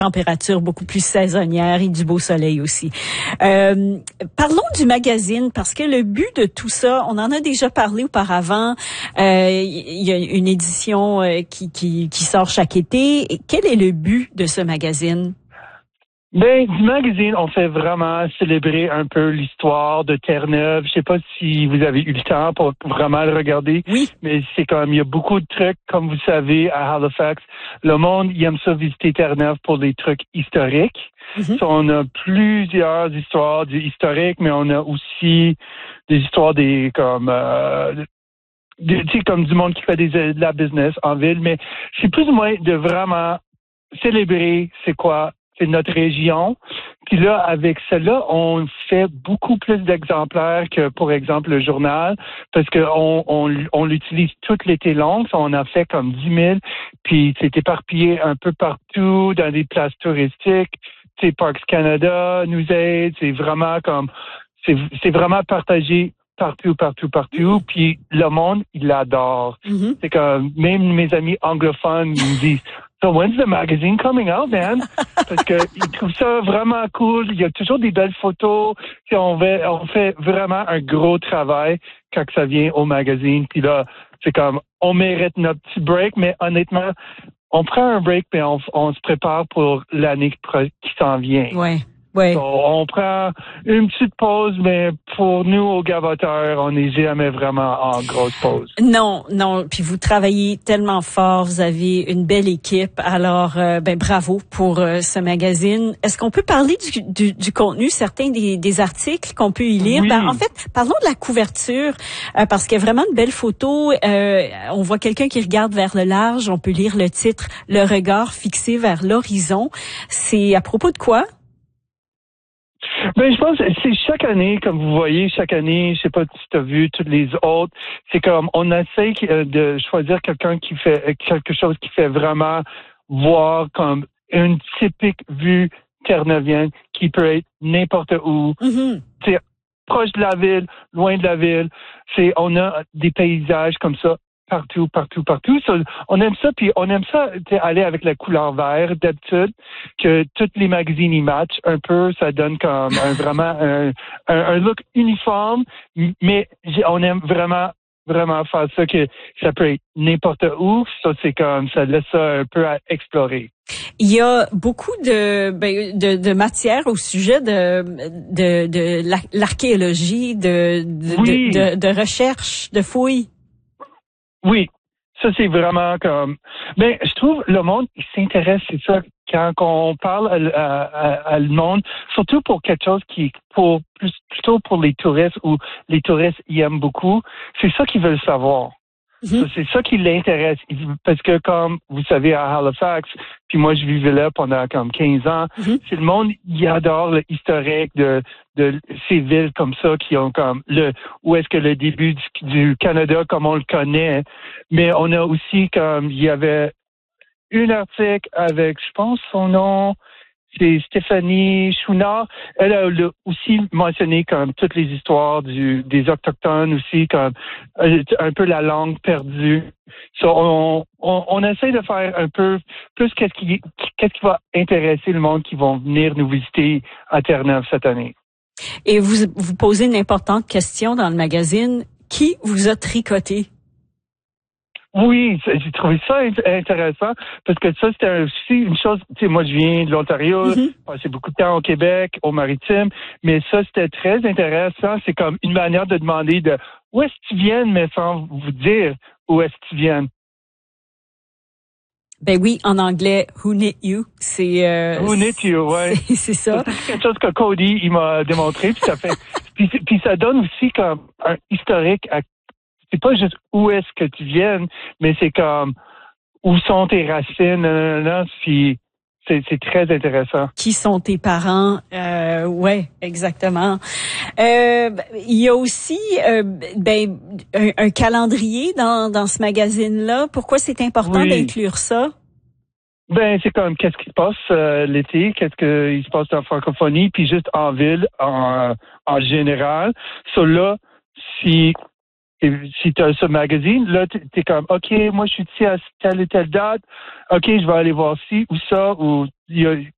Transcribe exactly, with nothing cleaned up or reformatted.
température beaucoup plus saisonnière et du beau soleil aussi. Euh, parlons du magazine, parce que le but de tout ça, on en a déjà parlé auparavant, euh, il y a une édition euh, qui, qui, qui sort chaque été. Quel est le but de ce magazine? Ben, du magazine, on fait vraiment célébrer un peu l'histoire de Terre-Neuve. Je sais pas si vous avez eu le temps pour vraiment le regarder. Oui. Mais c'est comme, il y a beaucoup de trucs, comme vous savez, à Halifax. Le monde, il aime ça visiter Terre-Neuve pour des trucs historiques. Mm-hmm. So, on a plusieurs histoires du historique, mais on a aussi des histoires des, comme, euh, tu sais, comme du monde qui fait des, de la business en ville. Mais c'est plus ou moins de vraiment célébrer, c'est quoi? C'est notre région. Puis là, avec cela, on fait beaucoup plus d'exemplaires que, pour exemple, le journal, parce qu'on on, on l'utilise tout l'été long. On a fait comme dix mille, puis c'est éparpillé un peu partout dans des places touristiques. Tu sais, Parks Canada nous aide. C'est vraiment comme, c'est, c'est vraiment partagé partout, partout, partout. Mm-hmm. Puis le monde, il l'adore. Mm-hmm. C'est comme, même mes amis anglophones, ils me disent, So when's the magazine coming out, man? Parce que ils trouvent ça vraiment cool. Il y a toujours des belles photos. Puis on fait, on fait vraiment un gros travail quand ça vient au magazine. Puis là, c'est comme, on mérite notre petit break, mais honnêtement, on prend un break, mais on, on se prépare pour l'année qui s'en vient. Ouais. Ouais. So, on prend une petite pause, mais pour nous, aux gavateurs, on n'est jamais vraiment en grosse pause. Non, non. Puis vous travaillez tellement fort, vous avez une belle équipe. Alors, euh, ben bravo pour euh, ce magazine. Est-ce qu'on peut parler du, du, du contenu, certains des, des articles qu'on peut y lire? Oui. Ben, en fait, parlons de la couverture, euh, parce qu'il y a vraiment de belles photos. Euh, on voit quelqu'un qui regarde vers le large. On peut lire le titre « Le regard fixé vers l'horizon ». C'est à propos de quoi? Ben, je pense que c'est chaque année, comme vous voyez, chaque année, je sais pas si tu as vu toutes les autres, c'est comme on essaie de choisir quelqu'un qui fait quelque chose qui fait vraiment voir comme une typique vue terre-neuvienne qui peut être n'importe où. Mm-hmm. C'est proche de la ville, loin de la ville. C'est, on a des paysages comme ça partout, partout, partout. So, on aime ça, puis on aime ça aller avec la couleur vert d'habitude, que tous les magazines y matchent un peu. Ça donne comme un, vraiment un, un, un look uniforme, mais on aime vraiment, vraiment faire ça, que ça peut être n'importe où. Ça, c'est comme, ça laisse ça un peu à explorer. Il y a beaucoup de, ben, de, de matière au sujet de, de, de l'archéologie, de, de, oui. de, de, de recherche, de fouilles. Oui, ça c'est vraiment comme. Ben, je trouve le monde il s'intéresse, c'est ça, quand on parle à, à, à le monde, surtout pour quelque chose qui est pour plus plutôt pour les touristes ou les touristes y aiment beaucoup, c'est ça qu'ils veulent savoir. Mm-hmm. C'est ça qui l'intéresse. Parce que comme vous savez à Halifax, puis moi je vivais là pendant comme quinze ans, mm-hmm. c'est le monde il adore le historique de de ces villes comme ça qui ont comme le où est-ce que le début du, du Canada comme on le connaît, mais on a aussi comme il y avait un article avec je pense son nom c'est Stéphanie Chouinard. Elle a aussi mentionné comme toutes les histoires du, des Autochtones aussi, comme un peu la langue perdue. So, on, on, on essaie de faire un peu plus qu'est-ce qui, qu'est-ce qui va intéresser le monde qui vont venir nous visiter à Terre-Neuve cette année. Et vous, vous posez une importante question dans le magazine. Qui vous a tricoté? Oui, j'ai trouvé ça intéressant parce que ça, c'était aussi une chose, tu sais, moi je viens de l'Ontario, mm-hmm. j'ai passé beaucoup de temps au Québec, au Maritime, mais ça, c'était très intéressant. C'est comme une manière de demander de où est-ce que tu viens, mais sans vous dire où est-ce que tu viens. Ben oui, en anglais, who knit you? C'est euh, who knit you, ouais. C'est, c'est ça. ça. C'est quelque chose que Cody il m'a démontré, puis ça fait, puis, puis ça donne aussi comme un historique à c'est pas juste où est-ce que tu viennes, mais c'est comme où sont tes racines, nan, nan, nan, puis c'est, c'est très intéressant. Qui sont tes parents? Euh, ouais, exactement. Euh, il y a aussi euh, ben un, un calendrier dans dans ce magazine-là. Pourquoi c'est important oui. d'inclure ça? Ben c'est comme qu'est-ce qui se passe euh, l'été, qu'est-ce qui se passe en francophonie, puis juste en ville en en général. So là, si Et si tu as ce magazine, là, tu es comme, OK, moi, je suis ici à telle et telle date. OK, je vais aller voir ci ou ça. Ou il y a